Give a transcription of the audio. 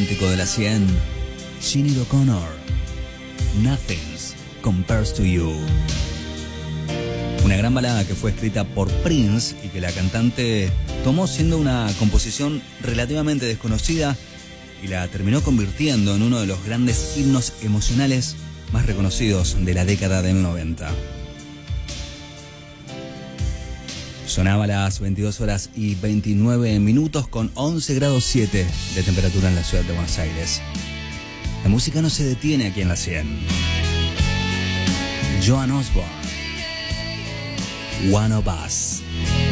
romántico de la 100, Sinéad O'Connor, Nothing Compares to You. Una gran balada que fue escrita por Prince y que la cantante tomó siendo una composición relativamente desconocida y la terminó convirtiendo en uno de los grandes himnos emocionales más reconocidos de la década del 90. Sonaba a las 22 horas y 29 minutos con 11 grados 7 de temperatura en la ciudad de Buenos Aires. La música no se detiene aquí en la 100. Joan Osborne, One of Us.